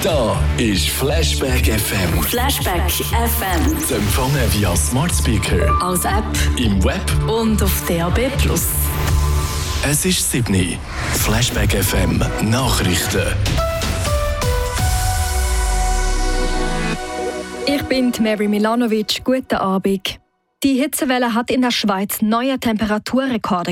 Da ist Flashback FM. Flashback FM. Zu empfangen via Smart Speaker, Als App im Web und auf DAB+. Es ist 7. Flashback FM Nachrichten. Ich bin Mary Milanovic. Guten Abend. Die Hitzewelle hat in der Schweiz neue Temperaturrekorde